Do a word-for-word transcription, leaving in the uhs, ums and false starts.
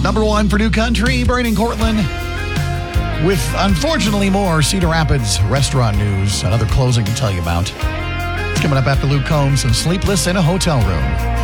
Number one for New Country, Brian in Cortland. With, unfortunately, more Cedar Rapids restaurant news. Another closing to tell you about. It's coming up after Luke Combs and Sleepless in a Hotel Room.